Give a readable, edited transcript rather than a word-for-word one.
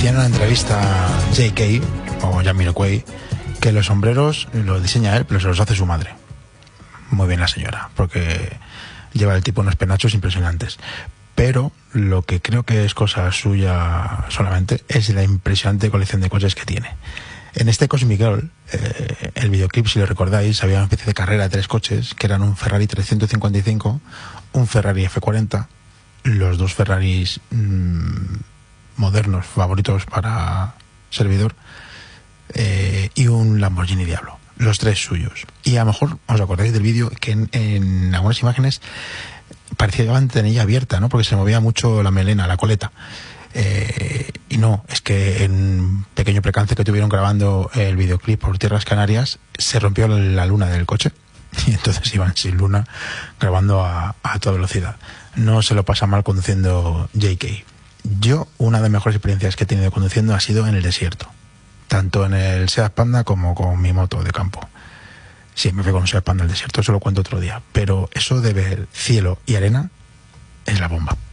decía en una entrevista J.K. o Jamiroquai que los sombreros los diseña él, pero se los hace su madre. Muy bien la señora, porque lleva el tipo unos penachos impresionantes. Pero lo que creo que es cosa suya solamente es la impresionante colección de coches que tiene. En este Cosmic Girl, el videoclip, si lo recordáis, había una especie de carrera de 3 coches, que eran un Ferrari 355, un Ferrari F40, los 2 Ferraris modernos favoritos para servidor, y un Lamborghini Diablo, los 3 suyos. Y a lo mejor os acordáis del vídeo que en algunas imágenes parecía la ventanilla abierta, ¿no? Porque se movía mucho la melena, la coleta. Y no, es que en un pequeño percance que tuvieron grabando el videoclip por Tierras Canarias, se rompió la luna del coche y entonces iban sin luna grabando a toda velocidad. No se lo pasa mal conduciendo J.K. Yo, una de las mejores experiencias que he tenido conduciendo ha sido en el desierto, tanto en el Seat Panda como con mi moto de campo. Sí, me fui con un Seat Panda al desierto, eso lo cuento otro día, pero eso de ver cielo y arena es la bomba.